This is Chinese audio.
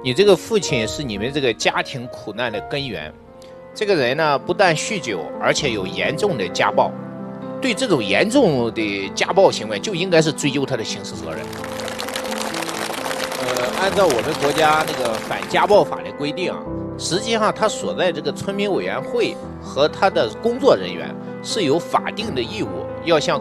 你这个父亲是你们这个家庭苦难的根源。这个人呢，不但酗酒，而且有严重的家暴。对这种严重的家暴行为，就应该是追究他的刑事责任。按照我们国家那个反家暴法的规定啊，实际上他所在这个村民委员会和他的工作人员是有法定的义务要向